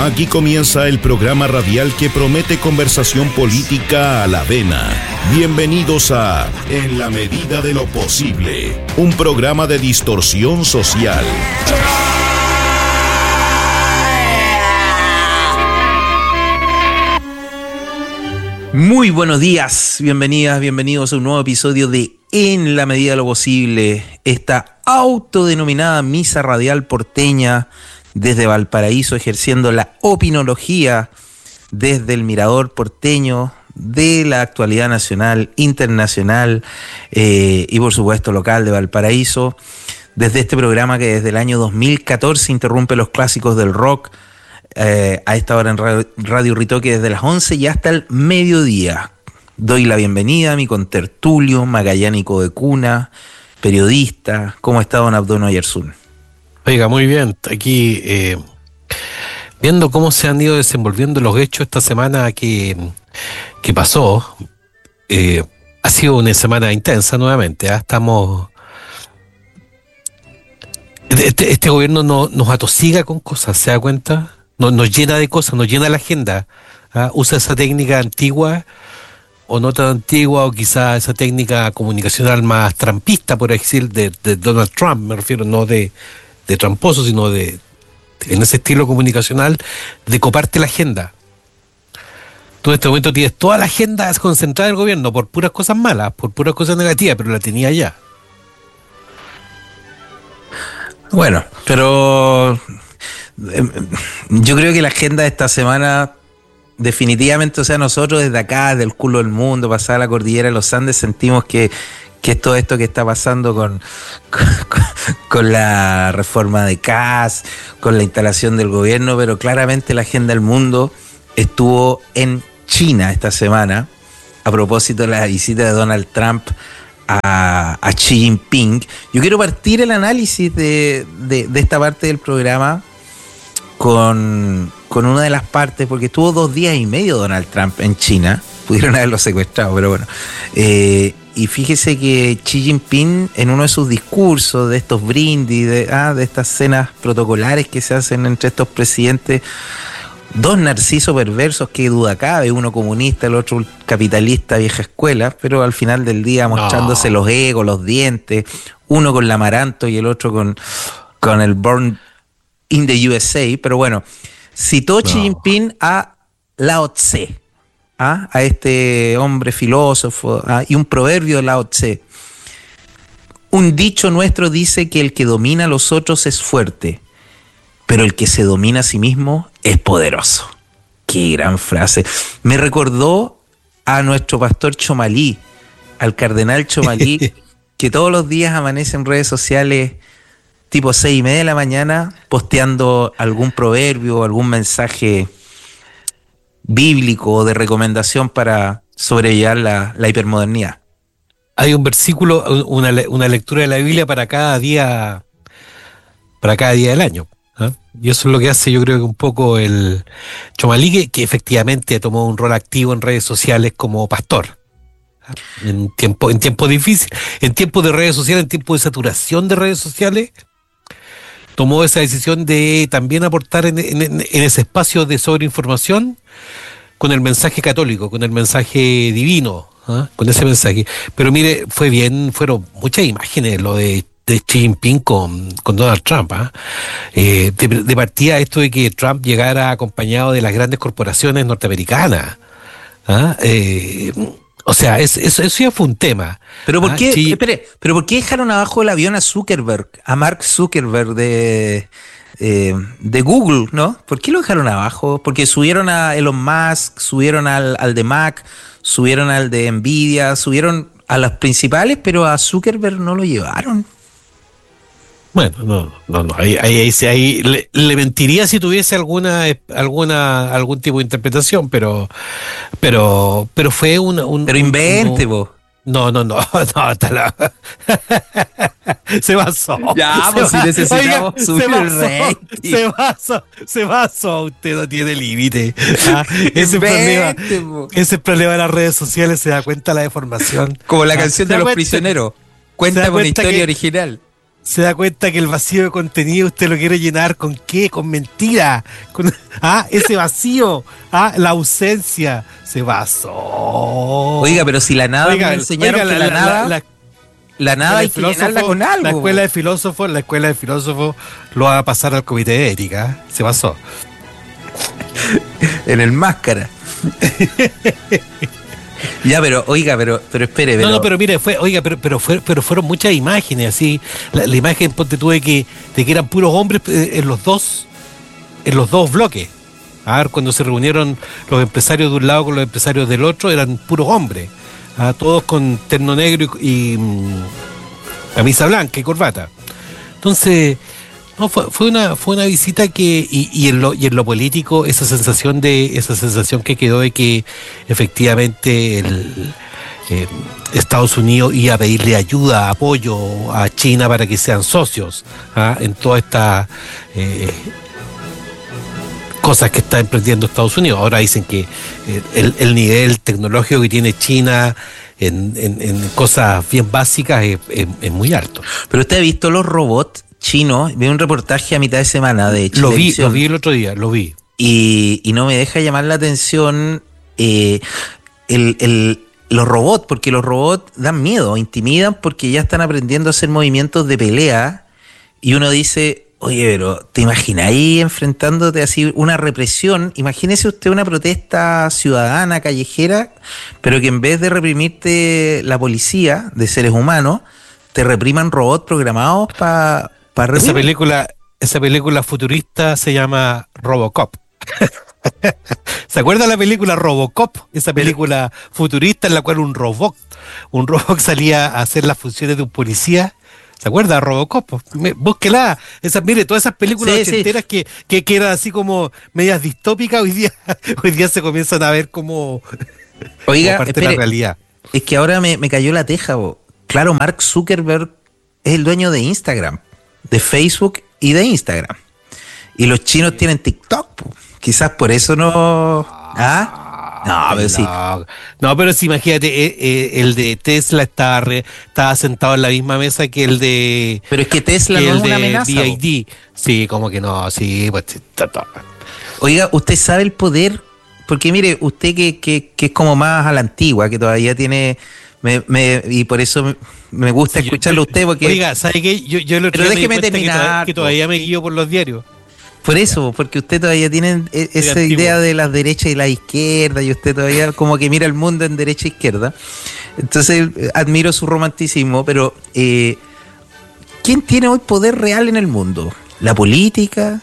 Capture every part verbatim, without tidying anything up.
Aquí comienza el programa radial que promete conversación política a la vena. Bienvenidos a En la medida de lo posible, un programa de distorsión social. Muy buenos días, bienvenidas, bienvenidos a un nuevo episodio de En la medida de lo posible, esta autodenominada misa radial porteña desde Valparaíso, ejerciendo la opinología desde el mirador porteño de la actualidad nacional, internacional eh, y por supuesto local de Valparaíso, desde este programa que desde el año dos mil catorce interrumpe los clásicos del rock, Eh, a esta hora en Radio, Radio Ritoque desde las once y hasta el mediodía. Doy la bienvenida a mi contertulio magallánico de cuna, periodista. ¿Cómo está don Abdono Ayersun? Oiga, muy bien. Aquí eh, viendo cómo se han ido desenvolviendo los hechos esta semana que, que pasó. Eh, ha sido una semana intensa nuevamente. ¿eh? Estamos... Este, este gobierno no, nos atosiga con cosas, ¿se da cuenta? Nos, nos llena de cosas, nos llena la agenda. ¿ah? Usa esa técnica antigua o no tan antigua, o quizá esa técnica comunicacional más trampista, por decir, de, de Donald Trump, me refiero, no de, de tramposo, sino de, de en ese estilo comunicacional, de coparte la agenda. Tú en este momento tienes toda la agenda concentrada en el gobierno por puras cosas malas, por puras cosas negativas, pero la tenía ya. Bueno, pero... yo creo que la agenda de esta semana definitivamente, o sea, nosotros desde acá, desde el culo del mundo, pasada la cordillera de los Andes, sentimos que, que es todo esto que está pasando con, con, con la reforma de C A S, con la instalación del gobierno, pero claramente la agenda del mundo estuvo en China esta semana, a propósito de la visita de Donald Trump a, a Xi Jinping. Yo quiero partir el análisis de, de, de esta parte del programa Con, con una de las partes, porque estuvo dos días y medio Donald Trump en China, pudieron haberlo secuestrado, pero bueno. Eh, y fíjese que Xi Jinping, en uno de sus discursos, de estos brindis, de, ah, de estas cenas protocolares que se hacen entre estos presidentes, dos narcisos perversos, que duda cabe, uno comunista, el otro capitalista vieja escuela, pero al final del día mostrándose no. los egos, los dientes, uno con el amaranto y el otro con, con el Born in the U S A, pero bueno, citó Xi Jinping a Lao Tse, ¿ah? a este hombre filósofo, ¿ah? y un proverbio de Lao Tse. Un dicho nuestro dice que el que domina a los otros es fuerte, pero el que se domina a sí mismo es poderoso. Qué gran frase. Me recordó a nuestro pastor Chomalí, al cardenal Chomalí, que todos los días amanece en redes sociales tipo seis y media de la mañana, posteando algún proverbio o algún mensaje bíblico o de recomendación para sobrellevar la, la hipermodernidad. Hay un versículo, una, una lectura de la Biblia para cada día, para cada día del año. ¿eh? Y eso es lo que hace, yo creo que un poco el Chomalí, que, que efectivamente tomó un rol activo en redes sociales como pastor. En tiempo, en tiempos difíciles, en tiempos de redes sociales, en tiempos de saturación de redes sociales, tomó esa decisión de también aportar en, en, en ese espacio de sobreinformación con el mensaje católico, con el mensaje divino, ¿eh? con ese mensaje. Pero mire, fue bien, fueron muchas imágenes lo de, de Xi Jinping con, con Donald Trump. ¿eh? Eh, de, de partida esto de que Trump llegara acompañado de las grandes corporaciones norteamericanas. ¿eh? Eh, O sea, es, eso, eso ya fue un tema. Pero ¿por ah, qué, sí. espere, pero ¿por qué dejaron abajo el avión a Zuckerberg, a Mark Zuckerberg de, eh, de Google, ¿no? ¿Por qué lo dejaron abajo? Porque subieron a Elon Musk, subieron al, al de Mac, subieron al de Nvidia, subieron a las principales, pero a Zuckerberg no lo llevaron. Bueno, no, no, no, ahí, ahí, ahí, ahí le, le mentiría si tuviese alguna, alguna, algún tipo de interpretación, pero, pero, pero fue una, un, pero invente, vos. No, no, no, no, hasta la... se basó. Ya, pues si necesitamos Oiga, subir el rating. Se basó, se basó, usted no tiene límite. ¿Ah? Ese problema, ese problema de las redes sociales, se da cuenta la deformación. Como la canción de los prisioneros. Cuenta con historia que, original. se da cuenta que el vacío de contenido usted lo quiere llenar con qué, con mentira, con ah, ese vacío, ah, la ausencia, se basó. Oiga, pero si la nada Oiga, me enseñaron oiga, que la, la, la, nada, la, la, la nada hay que llenarla con algo. La escuela de filósofos, la escuela de filósofos lo va a pasar al comité de ética, se basó. En el máscara. Ya, pero, oiga, pero, pero espere, pero... No, no, pero mire, fue, oiga, pero, pero, fue, pero fueron muchas imágenes, así, la, la imagen, ponte tú, de que, de que eran puros hombres eh, en los dos, en los dos bloques. A ver, cuando se reunieron los empresarios de un lado con los empresarios del otro, eran puros hombres, ¿ah? Todos con terno negro y, y mm, camisa blanca y corbata. Entonces, no, fue, fue una, fue una visita que, y, y en lo, y en lo político, esa sensación de, esa sensación que quedó de que efectivamente el eh, Estados Unidos iba a pedirle ayuda, apoyo a China para que sean socios, ¿ah? En toda esta eh, cosas que está emprendiendo Estados Unidos. Ahora dicen que eh, el, el nivel tecnológico que tiene China en, en, en cosas bien básicas es, es, es muy alto. Pero usted ha visto los robots chinos. Vi un reportaje a mitad de semana de Lo vi, Chilevisión. lo vi el otro día, lo vi. Y, y no me deja llamar la atención eh, el, el, los robots, porque los robots dan miedo, intimidan porque ya están aprendiendo a hacer movimientos de pelea y uno dice, oye, pero ¿te imagináis enfrentándote así una represión? Imagínese usted una protesta ciudadana, callejera, pero que en vez de reprimirte la policía de seres humanos, te repriman robots programados para pa reprimir. Esa película, esa película futurista se llama Robocop. ¿Se acuerda la película Robocop? Esa película futurista en la cual un robot, un robot salía a hacer las funciones de un policía. ¿Se acuerda? Robocop. Búsquela. Esa, mire, todas esas películas sí, ochenteras sí. que, que, que eran así como medias distópicas, hoy día, hoy día se comienzan a ver como, Oiga, como parte espere, de la realidad. Es que ahora me, me cayó la teja, bo. Claro, Mark Zuckerberg es el dueño de Instagram, de Facebook y de Instagram. Y los chinos tienen TikTok, po. Quizás por eso no... ¿Ah? No, pero sí. No, no, pero sí, imagínate, eh, eh, el de Tesla estaba, re, estaba sentado en la misma mesa que el de... Pero es que Tesla que no el es una de amenaza. B I D. Sí, como que no, sí, pues... Ta, ta. Oiga, ¿usted sabe el poder? Porque mire, usted que, que, que es como más a la antigua, que todavía tiene... Me, me, y por eso me, me gusta Sí, escucharlo a usted, porque... Oiga, ¿sabe qué? Yo, yo el otro Pero día me di déjeme cuenta que terminar, todavía, que todavía me guío por los diarios. Por eso, porque usted todavía tiene e- esa antiguo. idea de las derechas y la izquierda, y usted todavía como que mira el mundo en derecha e izquierda. Entonces, eh, admiro su romanticismo, pero eh, ¿quién tiene hoy poder real en el mundo? ¿La política?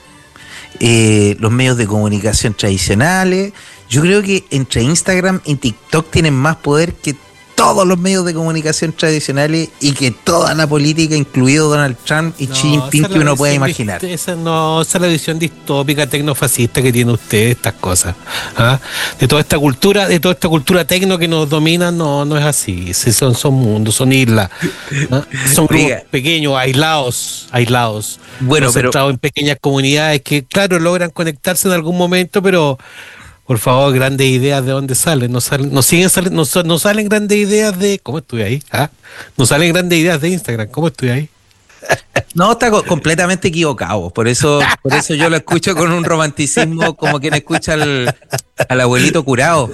Eh, ¿Los medios de comunicación tradicionales? Yo creo que entre Instagram y TikTok tienen más poder que todos los medios de comunicación tradicionales y que toda la política, incluido Donald Trump y No, Xi Jinping, esa es que la uno puede visión imaginar. dist- Esa, no, esa es la visión distópica, tecnofascista que tiene usted de estas cosas. ¿Ah? De toda esta cultura, de toda esta cultura tecno que nos domina, no, no es así. Sí, son, son mundos, son islas. ¿Ah? Son grupos Oiga. pequeños, aislados, aislados. Bueno, pero- concentrados en pequeñas comunidades que, claro, logran conectarse en algún momento, pero por favor, grandes ideas de dónde salen, no salen, no siguen salen, no, no salen grandes ideas de, ¿cómo estoy ahí? ¿Ah? No salen grandes ideas de Instagram, ¿cómo estoy ahí? No, está co- completamente equivocado. Por eso, por eso yo lo escucho con un romanticismo como quien escucha al, al abuelito curado.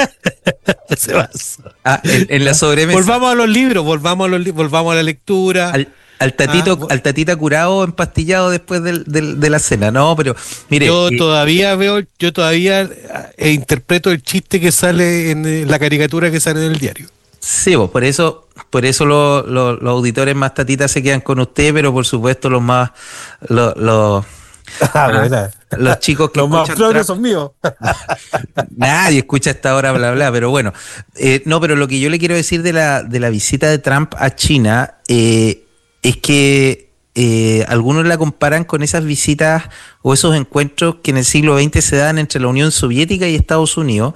Se va. Ah, en, en la sobremesa. Volvamos a los libros, volvamos a los li- volvamos a la lectura. Al, al tatito, Ah, al tatita curado empastillado después del, del- de la cena. No, pero mire. yo eh, todavía veo, yo todavía eh, interpreto el chiste que sale en eh, la caricatura que sale en el diario. Sí, pues, por eso, por eso lo- lo- los auditores más tatitas se quedan con usted, pero por supuesto los más, los, los, Ah, los chicos que Los más escuchan flores trap- son míos. Nadie escucha esta hora, bla, bla, pero bueno. Eh, no, pero lo que yo le quiero decir de la, de la visita de Trump a China eh, es que eh, algunos la comparan con esas visitas o esos encuentros que en el siglo veinte se dan entre la Unión Soviética y Estados Unidos,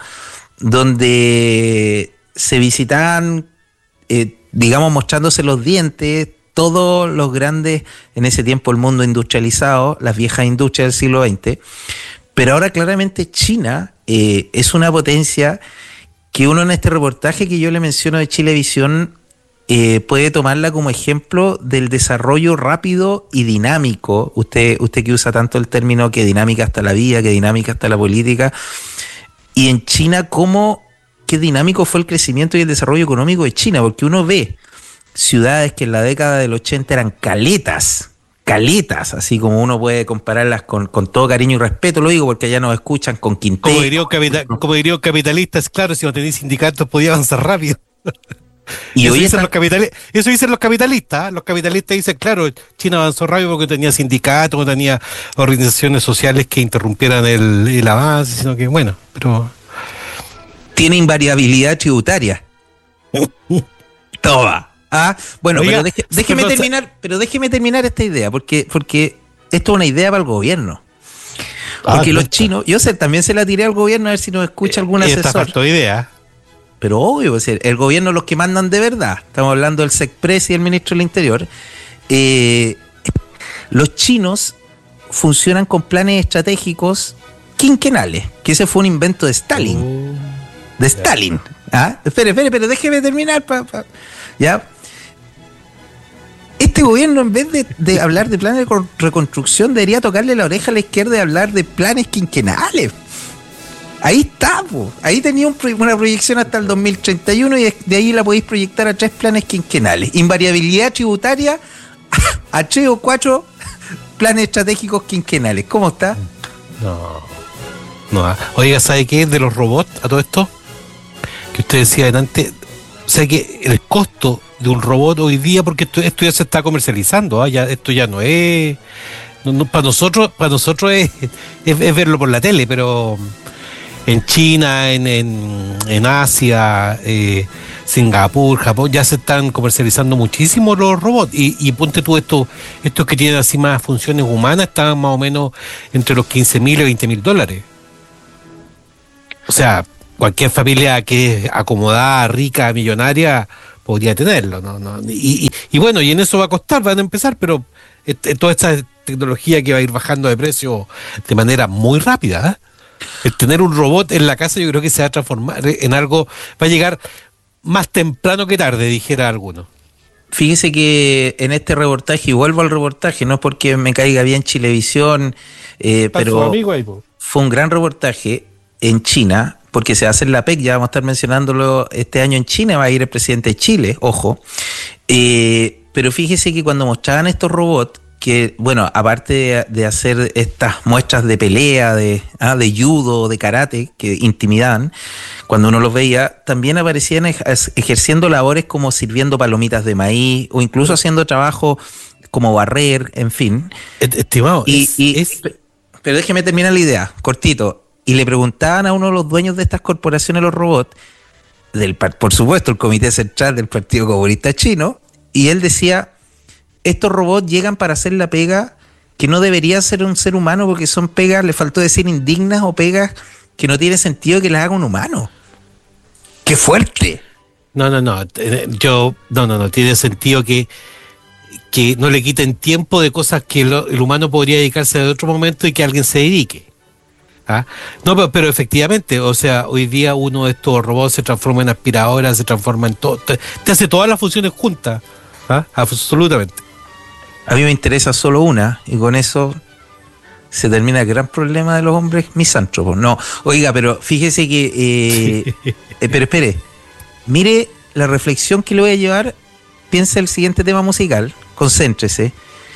donde se visitaban, eh, digamos, mostrándose los dientes, todos los grandes, en ese tiempo el mundo industrializado, las viejas industrias del siglo veinte, pero ahora claramente China eh, es una potencia que uno en este reportaje que yo le menciono de Chilevisión eh, puede tomarla como ejemplo del desarrollo rápido y dinámico. Usted, usted que usa tanto el término que dinámica hasta la vida, que dinámica hasta la política. Y en China, ¿cómo, qué dinámico fue el crecimiento y el desarrollo económico de China? Porque uno ve ciudades que en la década del ochenta eran caletas, caletas, así como uno puede compararlas con, con todo cariño y respeto, lo digo porque allá nos escuchan con Quintero. Como diría un, capita, como diría un capitalista, es claro, si no tenéis sindicatos podía avanzar rápido. Y eso, dicen están... los capitali- eso dicen los capitalistas. ¿eh? Los capitalistas dicen, claro, China avanzó rápido porque tenía sindicatos, no tenía organizaciones sociales que interrumpieran el, el avance, sino que, bueno, pero... Tiene invariabilidad tributaria. Toma. Ah, bueno, Oiga, pero deje, déjeme perdón, terminar, pero déjeme terminar esta idea, porque, porque esto es una idea para el gobierno. Porque ah, los chinos, yo sé, también se la tiré al gobierno a ver si nos escucha algún asesor. Esta falta de idea. Pero obvio, es decir, el gobierno los que mandan de verdad. Estamos hablando del SECPRES y el ministro del Interior. Eh, los chinos funcionan con planes estratégicos quinquenales, que ese fue un invento de Stalin. Uh, de Stalin. ¿Ah? Espere, espere, pero déjeme terminar. Pa, pa. ¿Ya? Este gobierno, en vez de, de hablar de planes de reconstrucción, debería tocarle la oreja a la izquierda y hablar de planes quinquenales. Ahí está, po. Ahí tenía un, una proyección hasta el dos mil treinta y uno y de ahí la podéis proyectar a tres planes quinquenales. Invariabilidad tributaria a tres o cuatro planes estratégicos quinquenales. ¿Cómo está? No. No. Oiga, ¿sabe qué es de los robots a todo esto? Que usted decía adelante. O sea que el costo de un robot hoy día, porque esto, esto ya se está comercializando, ¿eh? ya, esto ya no es... No, no, para nosotros para nosotros es, es, es verlo por la tele, pero en China, en, en, en Asia, eh, Singapur, Japón, ya se están comercializando muchísimo los robots. Y, y ponte tú estos, estos que tienen así más funciones humanas, están más o menos entre los quince mil y veinte mil dólares. O sea, cualquier familia que es acomodada, rica, millonaria, podría tenerlo, ¿no? no y, y, y bueno, y en eso va a costar, van a empezar, pero este, toda esta tecnología que va a ir bajando de precio de manera muy rápida, ¿eh? El tener un robot en la casa yo creo que se va a transformar en algo, va a llegar más temprano que tarde, dijera alguno. Fíjese que en este reportaje, y vuelvo al reportaje, no es porque me caiga bien Chilevisión, eh, pero amigo ahí, fue un gran reportaje en China, porque se va a hacer la P E C, ya vamos a estar mencionándolo este año en China, va a ir el presidente de Chile, ojo. Eh, pero fíjese que cuando mostraban estos robots, que bueno, aparte de, de hacer estas muestras de pelea, de, ah, de judo, de karate, que intimidaban, cuando uno los veía, también aparecían ej- ejerciendo labores como sirviendo palomitas de maíz, o incluso haciendo trabajo como barrer, en fin. Estimado, y, es, y, es... pero déjeme terminar la idea, cortito. Y le preguntaban a uno de los dueños de estas corporaciones, los robots, del por supuesto el Comité Central del Partido Comunista Chino, y él decía, estos robots llegan para hacer la pega que no debería ser un ser humano, porque son pegas, le faltó decir indignas, o pegas que no tiene sentido que las haga un humano. ¡Qué fuerte! No, no, no, yo, no, no, no, tiene sentido que, que no le quiten tiempo de cosas que lo, el humano podría dedicarse a otro momento y que alguien se dedique. ¿Ah? No, pero, pero efectivamente, o sea, hoy día uno de estos robots se transforma en aspiradora, se transforma en todo, te, te hace todas las funciones juntas, ¿ah? Absolutamente. A mí me interesa solo una, y con eso se termina el gran problema de los hombres misántropos. No, oiga, pero fíjese que, eh, eh, pero espere, mire la reflexión que le voy a llevar, piensa el siguiente tema musical, concéntrese.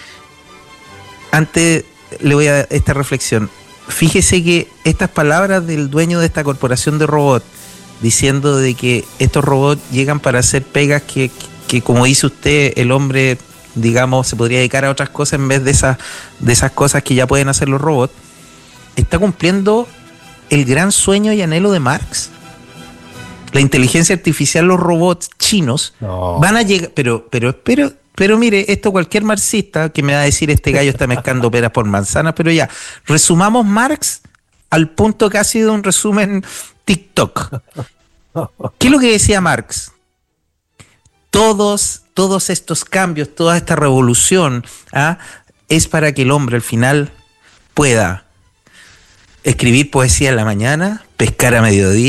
Antes le voy a dar esta reflexión. Fíjese que estas palabras del dueño de esta corporación de robots, diciendo de que estos robots llegan para hacer pegas que, que como dice usted, el hombre, digamos, se podría dedicar a otras cosas en vez de esas, de esas cosas que ya pueden hacer los robots, está cumpliendo el gran sueño y anhelo de Marx. La inteligencia artificial, los robots chinos, no. van a llegar, pero, pero, pero, pero mire, esto cualquier marxista que me va a decir este gallo está mezclando peras por manzanas, pero ya, resumamos Marx al punto casi de un resumen TikTok. ¿Qué es lo que decía Marx? Todos, todos estos cambios, toda esta revolución, ¿ah? es para que el hombre al final pueda escribir poesía en la mañana, pescar a mediodía,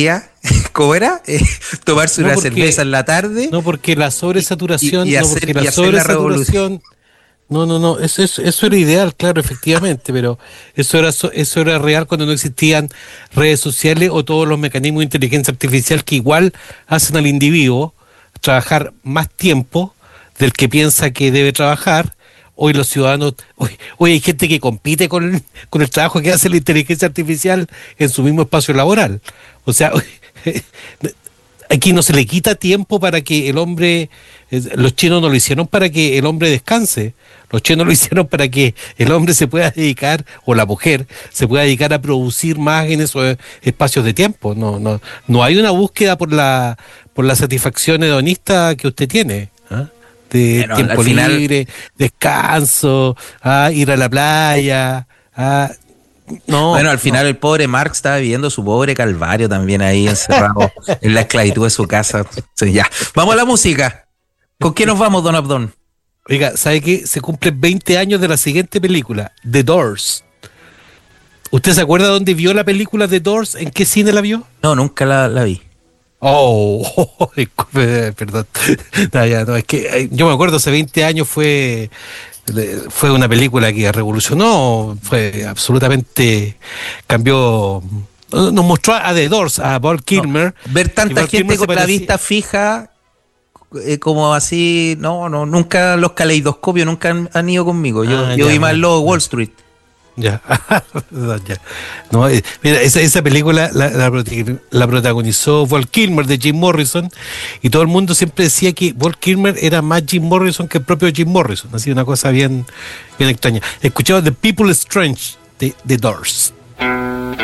¿Cómo era? Eh, tomarse No una porque- cerveza en la tarde. No, porque la sobresaturación, Y- y no, hacer- porque y la hacer la sobresaturación, no, no, no, eso, eso, eso era ideal, claro, efectivamente, pero eso era, so- eso era real cuando no existían redes sociales o todos los mecanismos de inteligencia artificial que igual hacen al individuo trabajar más tiempo del que piensa que debe trabajar. Hoy los ciudadanos, hoy, hoy hay gente que compite con, con el trabajo que hace la inteligencia artificial en su mismo espacio laboral. O sea, aquí no se le quita tiempo para que el hombre, eh, los chinos no lo hicieron para que el hombre descanse, los chinos lo hicieron para que el hombre se pueda dedicar, o la mujer, se pueda dedicar a producir más en esos eh, espacios de tiempo. No, no, no hay una búsqueda por la, por la satisfacción hedonista que usted tiene, ¿ah? De Bueno, tiempo al final- libre, descanso, ¿ah? Ir a la playa, ¿ah? No, Bueno, al no. final el pobre Marx estaba viviendo su pobre calvario también ahí encerrado en la esclavitud de su casa. Sí, ya. Vamos a la música. ¿Con qué nos vamos, Don Abdón? Oiga, ¿sabe qué? Se cumplen veinte años de la siguiente película, The Doors. ¿Usted se acuerda dónde vio la película The Doors? ¿En qué cine la vio? No, nunca la, la vi. Oh, disculpe, perdón. No, ya, no, es que eh, yo me acuerdo, hace veinte años fue, le- fue una película que revolucionó, fue absolutamente, cambió, nos mostró a The Doors, a Val Kilmer. Ver Y tanta Val gente Kilmer se con la parecía- vista fija, eh, como así, no, no, nunca los caleidoscopios nunca han, han ido conmigo. Yo, Ah, yo ya, vi más ya, lo de ya. Wall Street. Ya, ya. No, eh, mira, esa, esa película la, la, proti- la protagonizó Val Kilmer de Jim Morrison, y todo el mundo siempre decía que Val Kilmer era más Jim Morrison que el propio Jim Morrison. Así una cosa bien, bien extraña. Escuchaba The People Strange de The Doors.